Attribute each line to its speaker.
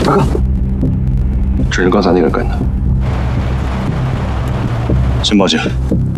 Speaker 1: 大哥，这是刚才那个跟的。
Speaker 2: 先报警。